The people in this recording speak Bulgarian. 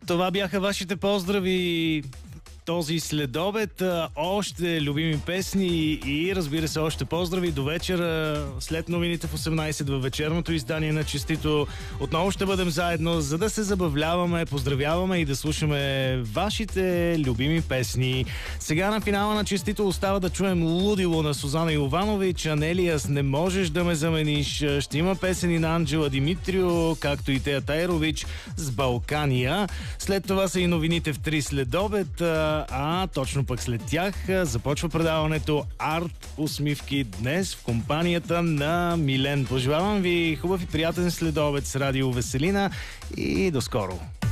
Това бяха вашите поздрави този следобед. Още любими песни и разбира се още поздрави до вечера. След новините в 18 във вечерното издание на Честито отново ще бъдем заедно, за да се забавляваме, поздравяваме и да слушаме вашите любими песни. Сега на финала на Честито остава да чуем Лудило на Сузана Йованович, Анелиас, Не можеш да ме замениш. Ще има песени на Анджела Димитрио, както и Тея Тайрович с Балкания. След това са и новините в 3 следобед, а точно пък след тях започва предаването Арт усмивки днес в компанията на Милен. Пожелавам ви хубав и приятен следобед с Радио Веселина и до скоро!